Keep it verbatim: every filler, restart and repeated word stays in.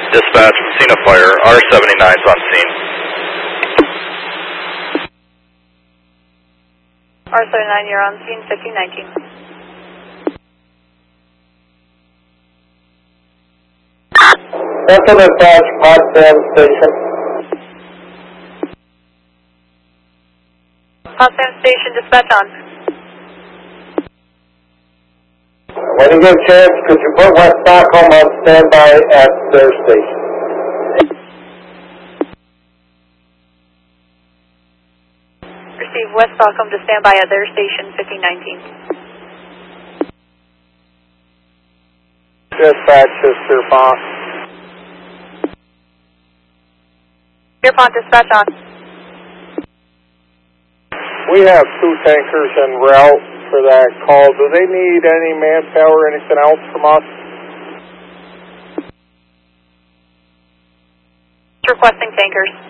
Dispatch, scene of fire. R seventy-nine's on scene. R seventy-nine, you're on scene, fifteen nineteen. Central Dispatch, Potsdam Station. Potsdam Station, dispatch on. When you get a chance, could you put West Stockholm on standby at their station? Receive West Stockholm to standby at their station, fifteen nineteen. Dispatch, this is Pierpont. Pierpont, dispatch on. We have two tankers en route for that call. Do they need any manpower or anything else from us? Requesting tankers.